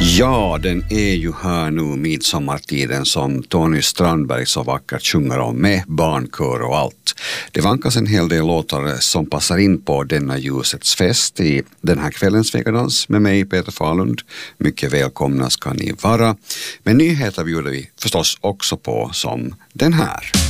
Ja, den är ju här nu, midsommartiden, som Tony Strandberg så vackert sjunger om, med barnkör och allt. Det vankas en hel del låtar som passar in på denna ljusets fest i den här kvällens vegadans med mig, Peter Falund. Mycket välkomna ska ni vara. Men nyheter bjuder vi förstås också på, som den här.